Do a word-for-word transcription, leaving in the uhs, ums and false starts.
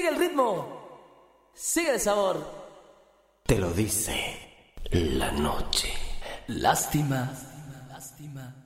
Sigue el ritmo. Sigue el sabor. Te lo dice la noche. Lástima. Lástima.